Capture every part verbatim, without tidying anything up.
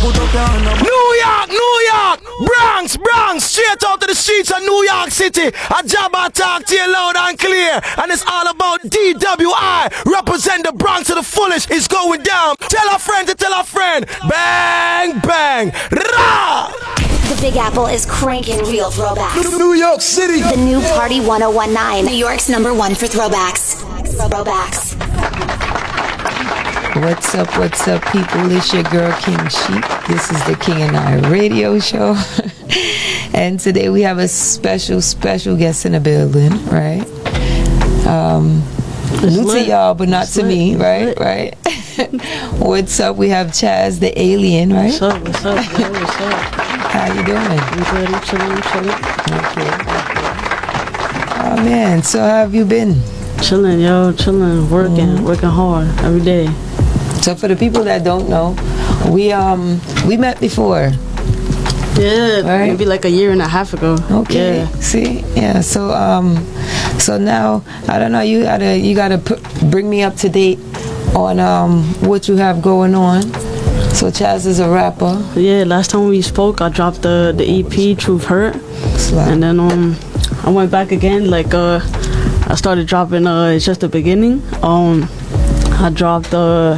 put up your hand. New York, New York, Bronx, Bronx, straight out to the streets of New York City. A job I talk to you loud and clear, and it's all about D W I. Represent the Bronx to the fullest. It's going down. Tell a friend to tell a friend. Bang, bang, rah! The Big Apple is cranking real throwbacks. New York City. The new Party one oh one nine. New York's number one for throwbacks. Throwbacks. What's up, what's up, people? It's your girl, King Sheep. This is the King and I radio show. And today we have a special, special guest in the building, right? Um, new to y'all, but not to me, right? Right? What's up? We have Chaz the Alien, right? What's up? What's up? Yo, what's up? How you doing? I'm good. I'm chilling. I'm chilling. Okay. Oh man, so how have you been? Chilling, yo. Chilling. Working. Mm-hmm. Working hard every day. So for the people that don't know, we um we met before. Yeah, right? Maybe like a year and a half ago. Okay. Yeah. See, yeah. So um, so now I don't know. You gotta you gotta put, bring me up to date on um what you have going on. So Chaz is a rapper. Yeah. Last time we spoke, I dropped the the E P Truth Hurt, Slap. and then um I went back again. Like uh, I started dropping uh It's Just the Beginning. Um, I dropped uh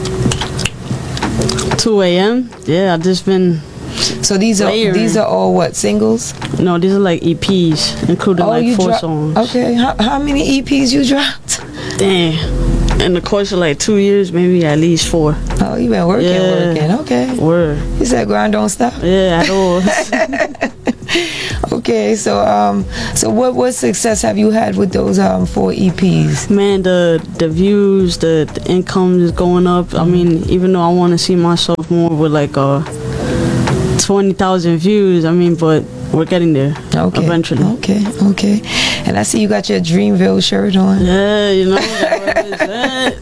two A M Yeah, I just been. So these are layering. these are all what, singles? No, these are like E Ps, including Oh, like you four dro- songs. Okay, how how many E Ps you dropped? Damn. In the course of like two years, maybe at least four. Oh, you been working, Yeah. working. Okay. Word. You said grind don't stop. Yeah, at all. Okay, so um, so what what success have you had with those um four E Ps? Man, the the views, the, the income is going up. I mean, even though I want to see myself more with like uh twenty thousand views, I mean, but we're getting there. Okay. Eventually. Okay, okay. And I see you got your Dreamville shirt on. Yeah, you know. That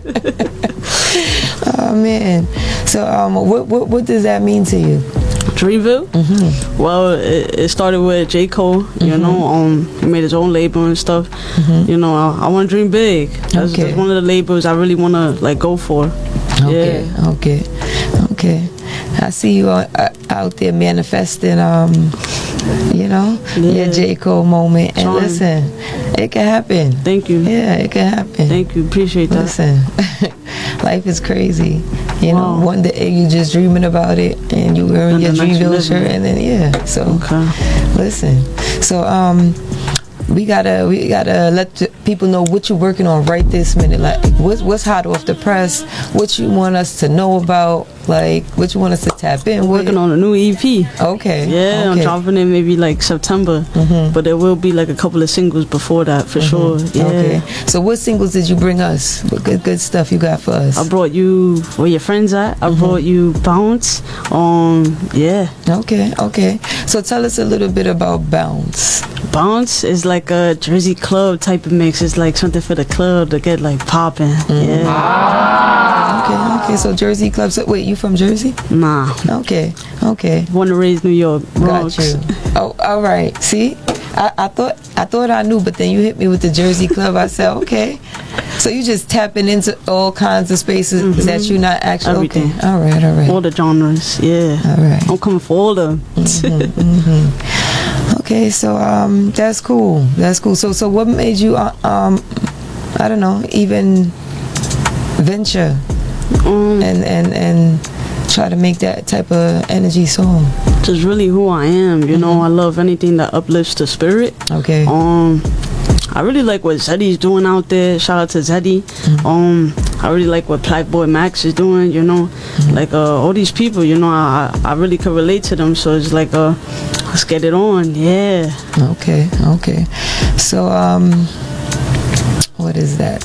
Oh man. So um, what what what does that mean to you? Dreamville? Mm-hmm. Well, it, it started with J. Cole, you Mm-hmm. know, um, he made his own label and stuff. Mm-hmm. You know, I, I want to dream big. That's, Okay. that's one of the labels I really want to, like, go for. Okay, Yeah. okay, okay. I see you uh, uh, out there manifesting, um, you know, Yeah. your J. Cole moment. And Trying. listen, it can happen. Thank you. Yeah, it can happen. Thank you. Appreciate that. Listen, life is crazy. You know, Wow. one day you just dreaming about it, and you wearing And your the next you Dreamville living shirt, it. and then yeah. So Okay. listen, so um, we gotta we gotta let the people know what you're working on right this minute. Like what's what's hot off the press, what you want us to know about, like what you want us to tap in I'm with. working on a new E P. Okay. Yeah, I'm okay. dropping it maybe like September. Mhm. But there will be like a couple of singles before that for sure. Yeah. Okay. So what singles did you bring us? What good good stuff you got for us? I brought you Where Your Friends At. I brought you Bounce. Um, yeah. Okay, okay. So tell us a little bit about Bounce. Bounce is like a Jersey club type of mix. It's like something for the club to get like popping. Mm-hmm. Yeah. Okay, okay. So Jersey Club. So wait, you from Jersey? Nah. Okay, okay. Born and raised New York. Bronx. Got you. Oh, all right. See, I, I thought I thought I knew, but then you hit me with the Jersey Club. I said, okay. So you just tapping into all kinds of spaces Mhm. that you're not actually. Everything. Okay. All right, all right. All the genres. Yeah. All right. I'm coming for all of them. Mhm, mhm. Okay, so um, that's cool. That's cool. So, so what made you uh, um, I don't know, even venture Um, and and and try to make that type of energy song? just really who I am. You know, I love anything that uplifts the spirit. Okay. Um, I really like what Zeddy's doing out there. Shout out to Zeddy. Um, I really like what Black Boy Max is doing. You know, like uh, all these people. You know, I I really could relate to them. So it's like uh, let's get it on. Yeah. Okay, okay. So um, what is that?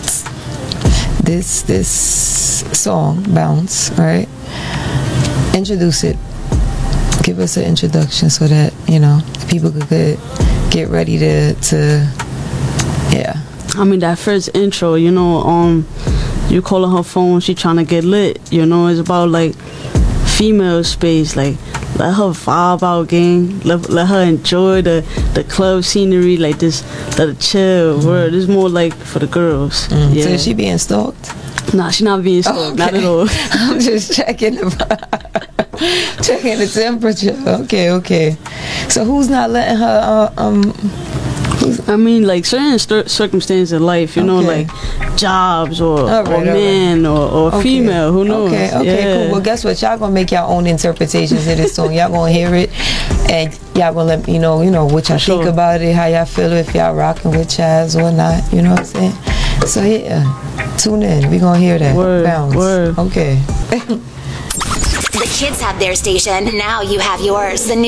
This this song, Bounce, right? Introduce it. Give us an introduction so that, you know, people could get ready to to yeah. I mean, that first intro, you know, um, you calling her phone, she trying to get lit. You know, it's about like female space, like let her vibe out, gang. Let, let her enjoy the the club scenery, like this, let her chill. Mm-hmm. Word, it's more like for the girls. Mm. Yeah. So is she being stalked? Nah, she not being stalked, Okay. not at all. I'm just checking. About Checking the temperature. Okay, okay. So who's not letting her? Uh, um. I mean, like certain cir- circumstances in life, you know, Okay. like jobs or, All right, or all man or, or Okay. female. Who knows? Okay, okay, Yeah. cool. Well, guess what? Y'all gonna make your own interpretations of this song. Y'all gonna hear it, and y'all gonna let me know, you know, what y'all For think sure. about it, how y'all feel, if y'all rocking with Chaz or not. You know what I'm saying? So yeah, tune in. We gonna hear that. Word, Bounce. word. Okay. The kids have their station. Now you have yours. The new